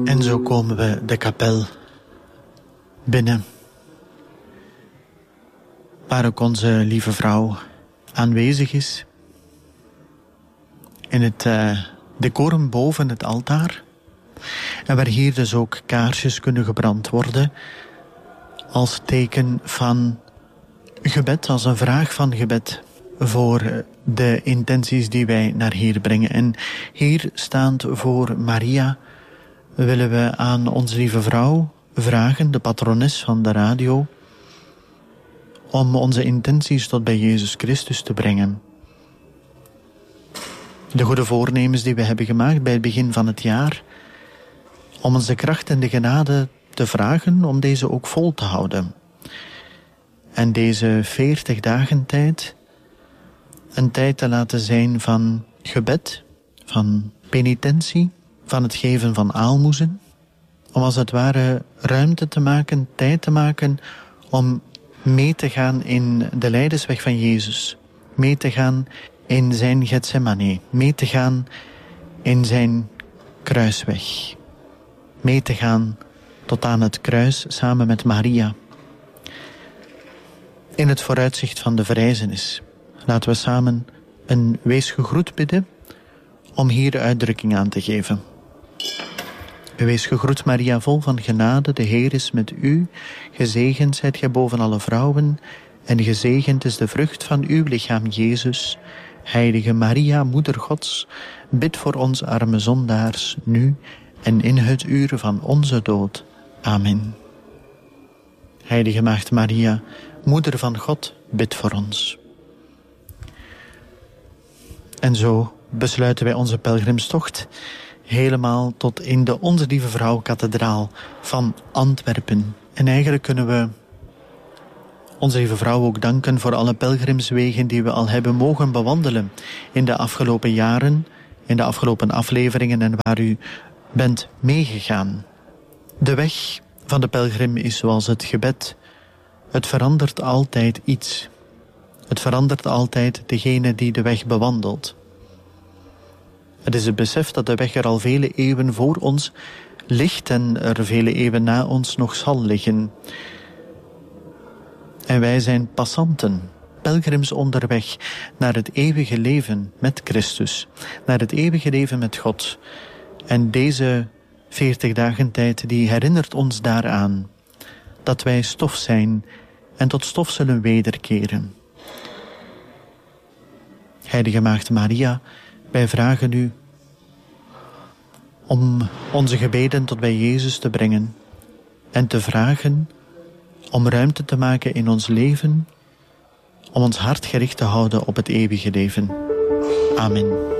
En zo komen we de kapel binnen, waar ook onze lieve vrouw aanwezig is. In het decorum boven het altaar. En waar hier dus ook kaarsjes kunnen gebrand worden als teken van gebed, als een vraag van gebed voor de intenties die wij naar hier brengen. En hier staand voor Maria willen we aan onze lieve vrouw vragen, de patrones van de radio, om onze intenties tot bij Jezus Christus te brengen. De goede voornemens die we hebben gemaakt bij het begin van het jaar, om onze kracht en de genade te vragen om deze ook vol te houden. En deze 40 dagen tijd een tijd te laten zijn van gebed, van penitentie, van het geven van aalmoezen. Om als het ware ruimte te maken, tijd te maken om mee te gaan in de lijdensweg van Jezus. Mee te gaan in zijn Getsemane. Mee te gaan in zijn kruisweg. Mee te gaan tot aan het kruis samen met Maria. In het vooruitzicht van de verrijzenis. Laten we samen een wees gegroet bidden om hier uitdrukking aan te geven. Wees gegroet Maria, vol van genade, de Heer is met u. Gezegend zijt gij boven alle vrouwen en gezegend is de vrucht van uw lichaam, Jezus. Heilige Maria, Moeder Gods, bid voor ons arme zondaars, nu en in het uur van onze dood. Amen. Heilige Maagd Maria, Moeder van God, bid voor ons. En zo besluiten wij onze pelgrimstocht helemaal tot in de Onze Lieve Vrouw kathedraal van Antwerpen. En eigenlijk kunnen we Onze Lieve Vrouw ook danken voor alle pelgrimswegen die we al hebben mogen bewandelen in de afgelopen jaren, in de afgelopen afleveringen en waar u bent meegegaan. De weg van de pelgrim is zoals het gebed. Het verandert altijd iets. Het verandert altijd degene die de weg bewandelt. Het is het besef dat de weg er al vele eeuwen voor ons ligt en er vele eeuwen na ons nog zal liggen. En wij zijn passanten, pelgrims onderweg naar het eeuwige leven met Christus, naar het eeuwige leven met God. En deze 40 dagen tijd die herinnert ons daaraan dat wij stof zijn en tot stof zullen wederkeren. Heilige Maagd Maria, wij vragen u om onze gebeden tot bij Jezus te brengen en te vragen om ruimte te maken in ons leven, om ons hart gericht te houden op het eeuwige leven. Amen.